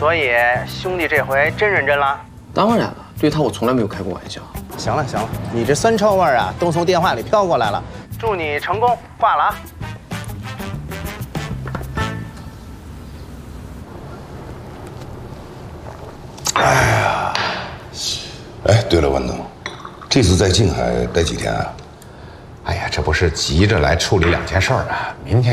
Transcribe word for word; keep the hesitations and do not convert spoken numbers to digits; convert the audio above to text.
所以兄弟这回真认真了。 当然了，对他我从来没有开过玩笑。 行了行了，你这酸臭味儿啊，都从电话里飘过来了。祝你成功，挂了啊。 哎呀，哎，对了，万东，这次在静海待几天啊？ 哎呀，这不是急着来处理两件事儿啊，明天。